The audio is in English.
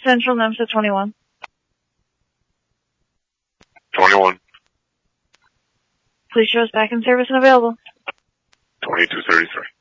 Central Nemesis 21. 21. Please show us back in service and available. 2233.